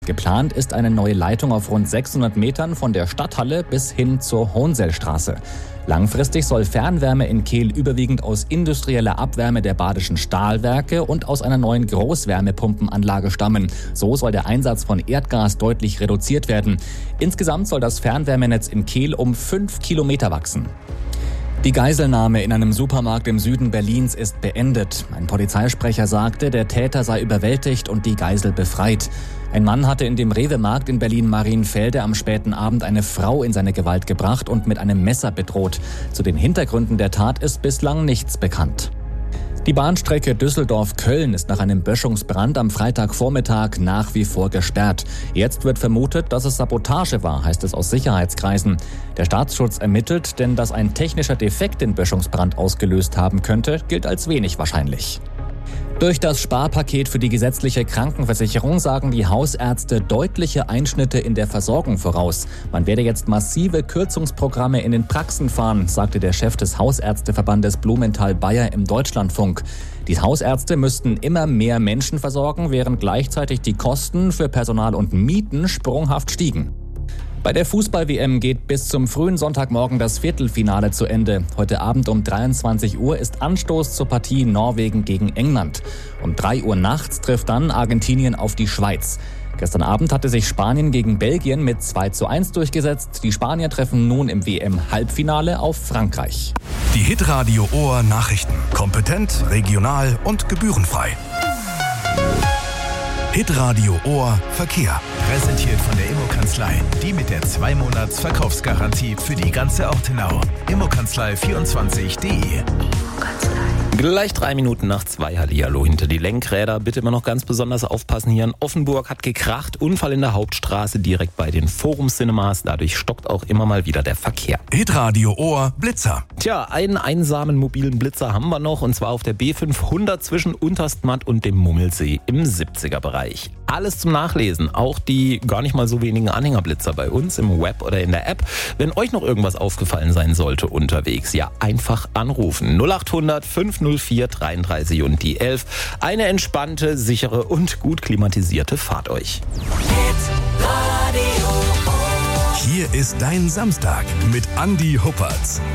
Geplant ist eine neue Leitung auf rund 600 Metern von der Stadthalle bis hin zur Hohenselstraße. Langfristig soll Fernwärme in Kehl überwiegend aus industrieller Abwärme der Badischen Stahlwerke und aus einer neuen Großwärmepumpenanlage stammen. So soll der Einsatz von Erdgas deutlich reduziert werden. Insgesamt soll das Fernwärmenetz in Kehl um 5 Kilometer wachsen. Die Geiselnahme in einem Supermarkt im Süden Berlins ist beendet. Ein Polizeisprecher sagte, der Täter sei überwältigt und die Geisel befreit. Ein Mann hatte in dem Rewe-Markt in Berlin-Marienfelde am späten Abend eine Frau in seine Gewalt gebracht und mit einem Messer bedroht. Zu den Hintergründen der Tat ist bislang nichts bekannt. Die Bahnstrecke Düsseldorf-Köln ist nach einem Böschungsbrand am Freitagvormittag nach wie vor gesperrt. Jetzt wird vermutet, dass es Sabotage war, heißt es aus Sicherheitskreisen. Der Staatsschutz ermittelt, denn dass ein technischer Defekt den Böschungsbrand ausgelöst haben könnte, gilt als wenig wahrscheinlich. Durch das Sparpaket für die gesetzliche Krankenversicherung sagen die Hausärzte deutliche Einschnitte in der Versorgung voraus. Man werde jetzt massive Kürzungsprogramme in den Praxen fahren, sagte der Chef des Hausärzteverbandes Blumenthal-Bayer im Deutschlandfunk. Die Hausärzte müssten immer mehr Menschen versorgen, während gleichzeitig die Kosten für Personal und Mieten sprunghaft stiegen. Bei der Fußball-WM geht bis zum frühen Sonntagmorgen das Viertelfinale zu Ende. Heute Abend um 23 Uhr ist Anstoß zur Partie Norwegen gegen England. Um 3 Uhr nachts trifft dann Argentinien auf die Schweiz. Gestern Abend hatte sich Spanien gegen Belgien mit 2:1 durchgesetzt. Die Spanier treffen nun im WM-Halbfinale auf Frankreich. Die Hitradio Ohr Nachrichten. Kompetent, regional und gebührenfrei. Hitradio Ohr Verkehr. Präsentiert von der Immokanzlei. Die mit der 2-Monats-Verkaufsgarantie für die ganze Ortenau. Immokanzlei24.de. Gleich 3 Minuten nach 2. Hallihallo hinter die Lenkräder. Bitte immer noch ganz besonders aufpassen. Hier in Offenburg hat gekracht. Unfall in der Hauptstraße direkt bei den Forum Cinemas. Dadurch stockt auch immer mal wieder der Verkehr. Hitradio Ohr Blitzer. Tja, einen einsamen mobilen Blitzer haben wir noch. Und zwar auf der B500 zwischen Unterstmatt und dem Mummelsee im 70er-Bereich. Alles zum Nachlesen. Auch die gar nicht mal so wenigen Anhängerblitzer bei uns im Web oder in der App. Wenn euch noch irgendwas aufgefallen sein sollte unterwegs, ja, einfach anrufen. 0800 504 33 und die 11. Eine entspannte, sichere und gut klimatisierte Fahrt euch. Hier ist dein Samstag mit Andi Huppertz.